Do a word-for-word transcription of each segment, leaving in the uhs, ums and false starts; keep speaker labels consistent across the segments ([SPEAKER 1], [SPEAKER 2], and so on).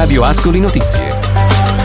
[SPEAKER 1] Radio Ascoli Notizie.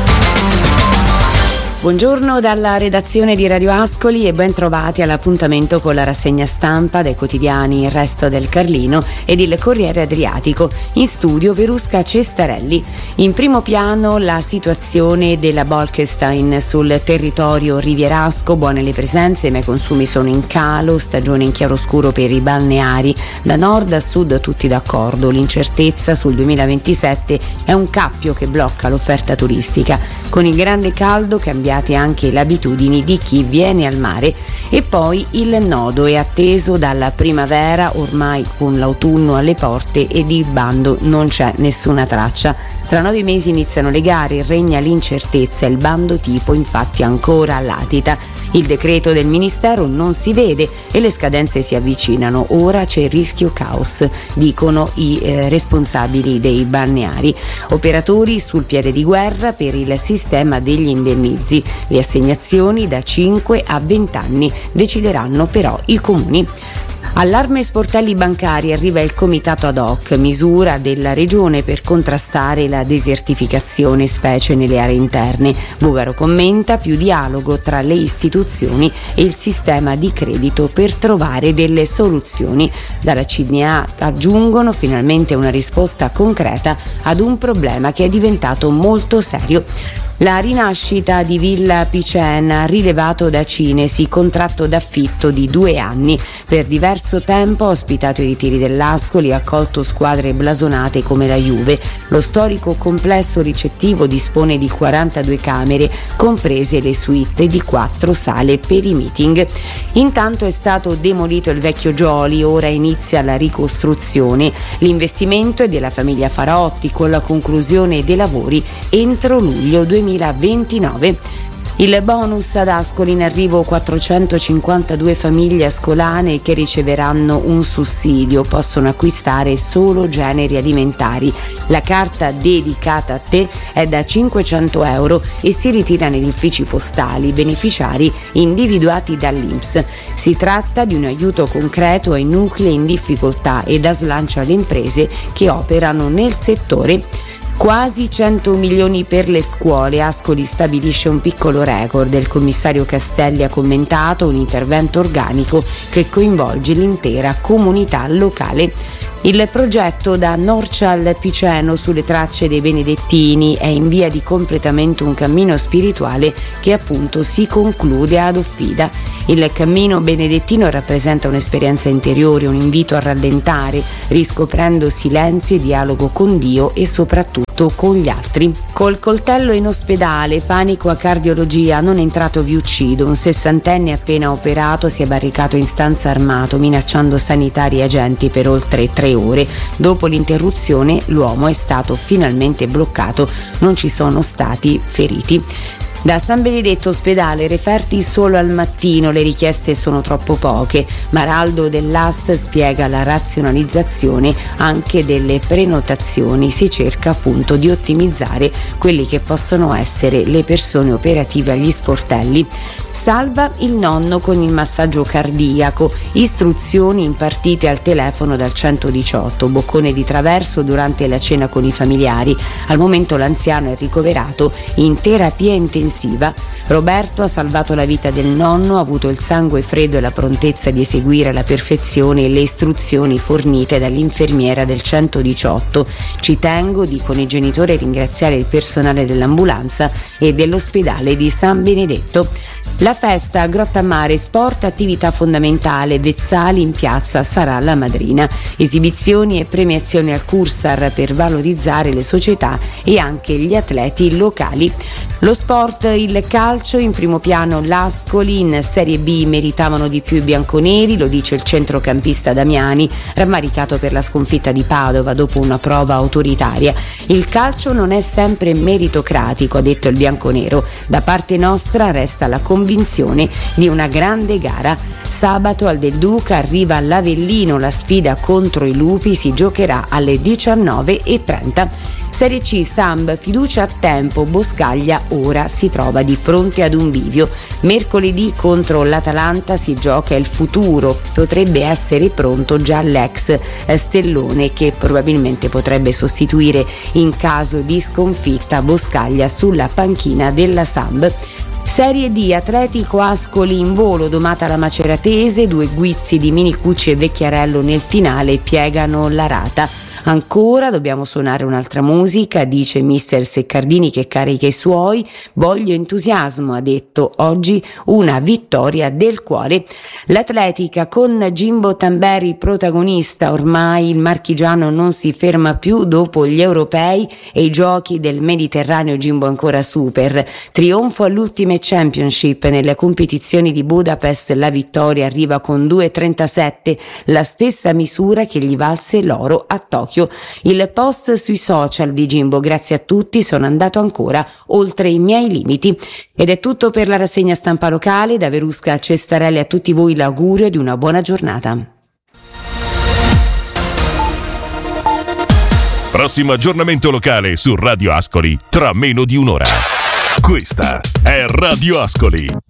[SPEAKER 2] Buongiorno dalla redazione di Radio Ascoli e ben trovati all'appuntamento con la rassegna stampa dei quotidiani Il Resto del Carlino ed il Corriere Adriatico. In studio Verusca Cestarelli. In primo piano la situazione della Bolkestein sul territorio rivierasco. Buone le presenze ma i consumi sono in calo, stagione in chiaroscuro per i balneari. Da nord a sud tutti d'accordo, l'incertezza sul duemilaventisette è un cappio che blocca l'offerta turistica. Con il grande caldo cambiate anche le abitudini di chi viene al mare. E poi il nodo è atteso dalla primavera, ormai con l'autunno alle porte, e di bando non c'è nessuna traccia. Tra nove mesi iniziano le gare, regna l'incertezza, il bando tipo infatti ancora latita. Il decreto del Ministero non si vede e le scadenze si avvicinano. Ora c'è il rischio caos, dicono i eh, responsabili dei balneari. Operatori sul piede di guerra per il sistema degli indennizi. Le assegnazioni da cinque a venti anni decideranno però i comuni. Allarme sportelli bancari, arriva il comitato ad hoc, misura della regione per contrastare la desertificazione, specie nelle aree interne. Bugaro commenta: più dialogo tra le istituzioni e il sistema di credito per trovare delle soluzioni. Dalla C N A aggiungono finalmente una risposta concreta ad un problema che è diventato molto serio. La rinascita di Villa Picena, rilevato da Cinesi, contratto d'affitto di due anni. Per diverso tempo ha ospitato i ritiri dell'Ascoli e accolto squadre blasonate come la Juve. Lo storico complesso ricettivo dispone di quarantadue camere, comprese le suite di quattro sale per i meeting. Intanto è stato demolito il vecchio Gioli, ora inizia la ricostruzione. L'investimento è della famiglia Faraotti con la conclusione dei lavori entro luglio duemilaventinove. Il bonus ad Ascoli, in arrivo quattrocentocinquantadue famiglie ascolane che riceveranno un sussidio, possono acquistare solo generi alimentari. La carta dedicata a te è da cinquecento euro e si ritira negli uffici postali, beneficiari individuati dall'I N P S. Si tratta di un aiuto concreto ai nuclei in difficoltà e da slancio alle imprese che operano nel settore. Quasi cento milioni per le scuole. Ascoli stabilisce un piccolo record. Il commissario Castelli ha commentato un intervento organico che coinvolge l'intera comunità locale. Il progetto da Norcia al Piceno sulle tracce dei Benedettini è in via di completamento un cammino spirituale che appunto si conclude ad Offida. Il cammino benedettino rappresenta un'esperienza interiore, un invito a rallentare, riscoprendo silenzi e dialogo con Dio e soprattutto con gli altri. Col coltello in ospedale, panico a cardiologia, non entrato vi uccido. Un sessantenne appena operato si è barricato in stanza armato, minacciando sanitari e agenti per oltre tre ore. Dopo l'interruzione l'uomo è stato finalmente bloccato, non ci sono stati feriti. Da San Benedetto ospedale, referti solo al mattino, le richieste sono troppo poche. Maraldo dell'A S T spiega la razionalizzazione anche delle prenotazioni. Si cerca appunto di ottimizzare quelli che possono essere le persone operative agli sportelli. Salva il nonno con il massaggio cardiaco, istruzioni impartite al telefono dal centodiciotto, boccone di traverso durante la cena con i familiari. Al momento l'anziano è ricoverato in terapia intensiva. Roberto ha salvato la vita del nonno, ha avuto il sangue freddo e la prontezza di eseguire alla perfezione le istruzioni fornite dall'infermiera del centodiciotto. Ci tengo, dicono i genitori, a ringraziare il personale dell'ambulanza e dell'ospedale di San Benedetto. La festa a Grottammare, sport, attività fondamentale, Vezzali in piazza sarà la madrina. Esibizioni e premiazioni al Cursar per valorizzare le società e anche gli atleti locali. Lo sport, il calcio, in primo piano l'Ascoli, in Serie B meritavano di più i bianconeri, lo dice il centrocampista Damiani, rammaricato per la sconfitta di Padova dopo una prova autoritaria. Il calcio non è sempre meritocratico, ha detto il bianconero. Da parte nostra resta la convinzione di una grande gara. Sabato al Del Duca arriva l'Avellino, la sfida contro i Lupi si giocherà alle diciannove e trenta. Serie C, Samb, fiducia a tempo, Boscaglia ora si trova di fronte ad un bivio. Mercoledì contro l'Atalanta si gioca il futuro, potrebbe essere pronto già l'ex Stellone che probabilmente potrebbe sostituire in caso di sconfitta Boscaglia sulla panchina della Samb. Serie D, Atletico Ascoli in volo, domata la Maceratese, due guizzi di Minicucci e Vecchiarello nel finale piegano la rata. Ancora dobbiamo suonare un'altra musica, dice mister Seccardini che carica i suoi, voglio entusiasmo, ha detto oggi una vittoria del cuore. L'Atletica con Jimbo Tamberi protagonista, ormai il marchigiano non si ferma più dopo gli europei e i giochi del Mediterraneo, Jimbo ancora super, trionfo all'ultime Championship nelle competizioni di Budapest, la vittoria arriva con due trentasette, la stessa misura che gli valse l'oro a Tokyo. Il post sui social di Jimbo, grazie a tutti, sono andato ancora oltre i miei limiti. Ed è tutto per la rassegna stampa locale. Da Verusca a Cestarelli a tutti voi l'augurio di una buona giornata.
[SPEAKER 1] Prossimo aggiornamento locale su Radio Ascoli tra meno di un'ora. Questa è Radio Ascoli.